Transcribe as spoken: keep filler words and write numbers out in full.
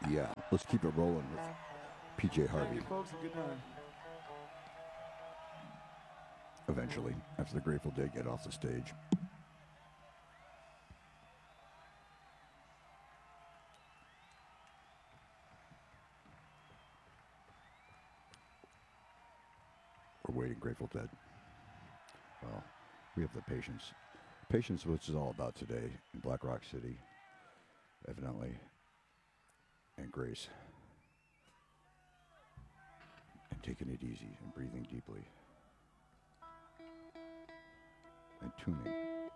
Yeah, let's keep it rolling with P J Harvey. Folks, good night. Eventually, after the Grateful Dead get off the stage. We're waiting, Grateful Dead. Well, we have the patience. Patience, which is all about today in Black Rock City, evidently, and grace. And taking it easy and breathing deeply. And tuning.